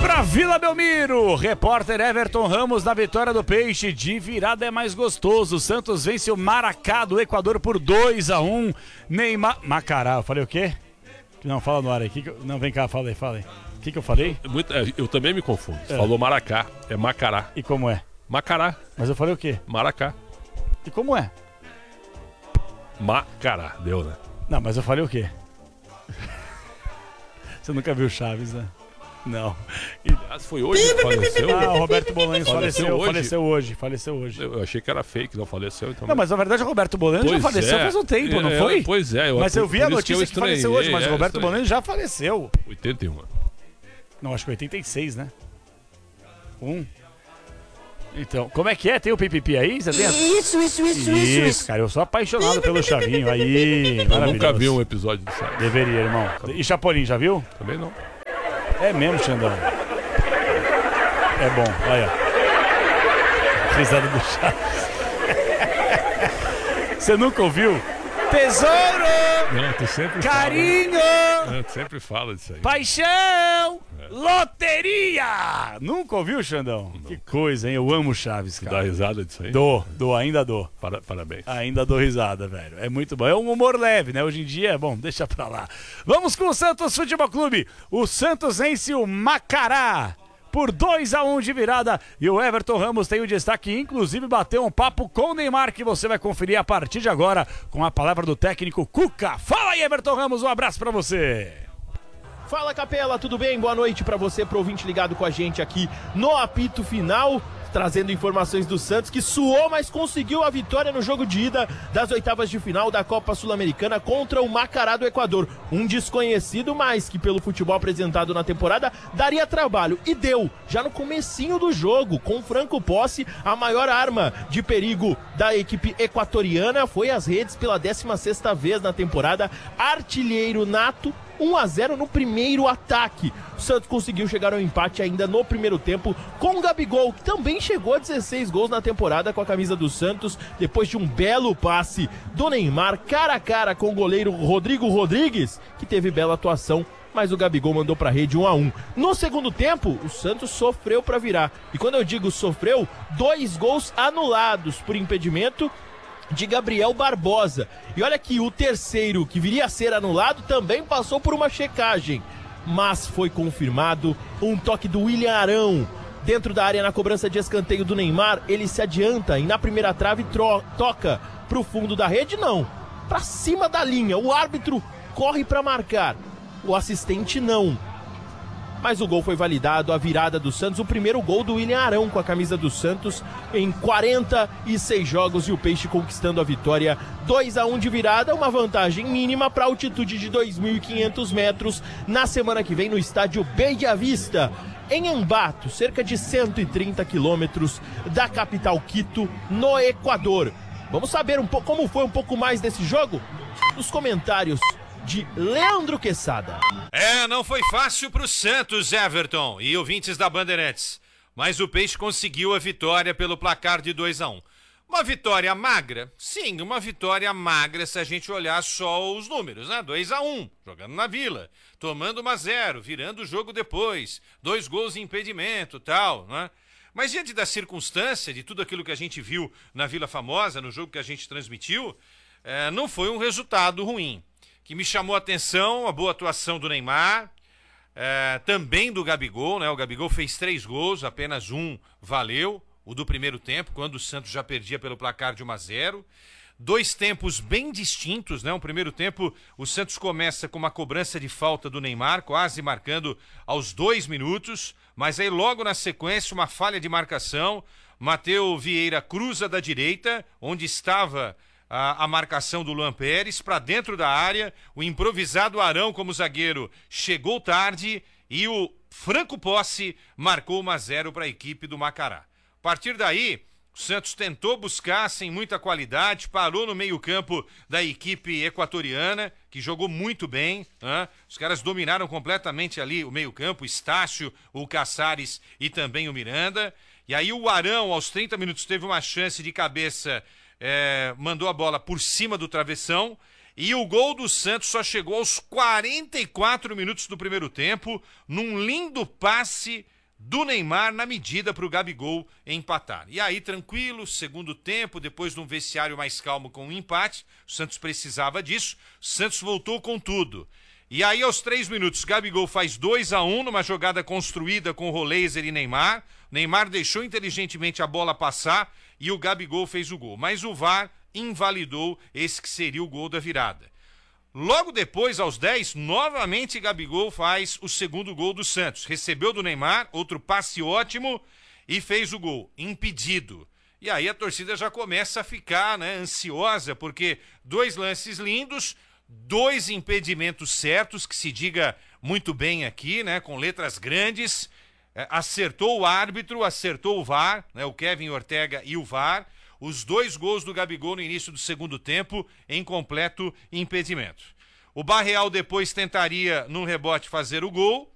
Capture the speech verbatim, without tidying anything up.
Pra Vila Belmiro, repórter Everton Ramos na vitória do Peixe. De virada é mais gostoso. Santos vence o Maracá do Equador por dois a um. Neymar... Macará, eu falei o quê? Não, fala no ar aí. Que que eu... Não, vem cá, fala aí, fala aí. O que que eu falei? Muito, eu também me confundo. Você é. falou Maracá, é Macará. E como é? Macará. Mas eu falei o quê? Maracá. E como é? Macará, deu, né? Não, mas eu falei o quê? Você nunca viu Chaves, né? Não. E... Foi hoje que faleceu? Ah, o Roberto Bolanhos faleceu, faleceu, hoje? faleceu hoje, faleceu hoje. Eu achei que era fake, não faleceu. Então... Não, mas na verdade o Roberto Bolanhos já faleceu é. faz um tempo, não foi? É, pois é. Eu, mas eu vi a notícia que, que faleceu hoje, mas é, o Roberto Bolanhos já faleceu. oitenta e um. Não, acho que oitenta e seis, né? Um. Então, como é que é? Tem o pipipi aí? Você tem a... Isso, isso, isso, isso. Isso, cara, eu sou apaixonado pelo Chavinho. Aí, eu nunca vi um episódio do Chaves. Deveria, irmão. E Chapolin, já viu? Também não. É mesmo, Xandão. É bom, olha. Risada do Chaves. Você nunca ouviu? Tesouro! Não, tu sempre Carinho! Fala, né? Tu sempre fala disso aí. Paixão! É. Loteria! Nunca ouviu, Xandão? Não. Que coisa, hein? Eu amo Chaves, cara. Tu dá risada disso aí? Dou, dou, ainda dou. Para, parabéns. Ainda dou risada, velho. É muito bom. É um humor leve, né? Hoje em dia, bom, deixa pra lá. Vamos com o Santos Futebol Clube. O Santos vence o Macará por dois a um de virada, e o Everton Ramos tem o destaque, inclusive bateu um papo com o Neymar, que você vai conferir a partir de agora, com a palavra do técnico Cuca. Fala aí, Everton Ramos, um abraço pra você. Fala, Capela, tudo bem? Boa noite pra você, pro ouvinte ligado com a gente aqui no apito final, trazendo informações do Santos, que suou, mas conseguiu a vitória no jogo de ida das oitavas de final da Copa Sul-Americana contra o Macará do Equador. Um desconhecido, mas que pelo futebol apresentado na temporada daria trabalho. E deu, já no comecinho do jogo, com Franco Posse, a maior arma de perigo da equipe equatoriana. Foi às redes pela décima sexta vez na temporada, artilheiro nato, um a zero no primeiro ataque. O Santos conseguiu chegar ao empate ainda no primeiro tempo com o Gabigol, que também chegou a dezesseis gols na temporada com a camisa do Santos, depois de um belo passe do Neymar, cara a cara com o goleiro Rodrigo Rodrigues, que teve bela atuação, mas o Gabigol mandou pra rede um a um. No segundo tempo, o Santos sofreu pra virar. E quando eu digo sofreu, dois gols anulados por impedimento de Gabriel Barbosa. E olha que o terceiro, que viria a ser anulado, também passou por uma checagem, mas foi confirmado um toque do William Arão dentro da área na cobrança de escanteio do Neymar. Ele se adianta e na primeira trave tro- toca pro fundo da rede, não, pra cima da linha. O árbitro corre pra marcar, o assistente não. Mas o gol foi validado, a virada do Santos, o primeiro gol do William Arão com a camisa do Santos em quarenta e seis jogos, e o Peixe conquistando a vitória dois a um de virada, uma vantagem mínima para a altitude de dois mil e quinhentos metros na semana que vem no estádio Bella Vista, em Ambato, cerca de cento e trinta quilômetros da capital Quito, no Equador. Vamos saber um pouco como foi um pouco mais desse jogo? Nos comentários de Leandro Quesada. É, não foi fácil pro Santos, Everton e ouvintes da Bandeirantes, mas o Peixe conseguiu a vitória pelo placar de dois a um. Uma vitória magra? Sim, uma vitória magra se a gente olhar só os números, né? dois a um, jogando na Vila, tomando um a zero, virando o jogo depois, dois gols em impedimento, tal, né? Mas diante da circunstância, de tudo aquilo que a gente viu na Vila Famosa, no jogo que a gente transmitiu, é, não foi um resultado ruim. Que me chamou a atenção a boa atuação do Neymar, é, também do Gabigol, né? O Gabigol fez três gols, apenas um valeu, o do primeiro tempo, quando o Santos já perdia pelo placar de um a zero. Dois tempos bem distintos, né? O primeiro tempo, o Santos começa com uma cobrança de falta do Neymar, quase marcando aos dois minutos, mas aí logo na sequência uma falha de marcação, Matheus Vieira cruza da direita, onde estava A, a marcação do Luan Pérez, para dentro da área, o improvisado Arão como zagueiro chegou tarde e o Franco Posse marcou um a zero para a equipe do Macará. A partir daí, o Santos tentou buscar sem muita qualidade, parou no meio-campo da equipe equatoriana, que jogou muito bem, né? Os caras dominaram completamente ali o meio-campo, o Estácio, o Caçares e também o Miranda. E aí o Arão, aos trinta minutos, teve uma chance de cabeça. É, mandou a bola por cima do travessão E o gol do Santos só chegou aos quarenta e quatro minutos do primeiro tempo, num lindo passe do Neymar na medida para o Gabigol empatar. E aí, tranquilo, segundo tempo, depois de um vestiário mais calmo com um empate, o Santos precisava disso, o Santos voltou com tudo. E aí, aos três minutos, Gabigol faz dois a um numa jogada construída com Roleiser e Neymar. Neymar deixou inteligentemente a bola passar e o Gabigol fez o gol. Mas o V A R invalidou esse que seria o gol da virada. Logo depois, aos dez, novamente Gabigol faz o segundo gol do Santos. Recebeu do Neymar, outro passe ótimo e fez o gol, impedido. E aí a torcida já começa a ficar, né, ansiosa, porque dois lances lindos, dois impedimentos certos, que se diga muito bem aqui, né, com letras grandes. É, acertou o árbitro, acertou o V A R, né, o Kevin Ortega e o V A R. Os dois gols do Gabigol no início do segundo tempo em completo impedimento. O Barreal depois tentaria, num rebote, fazer o gol,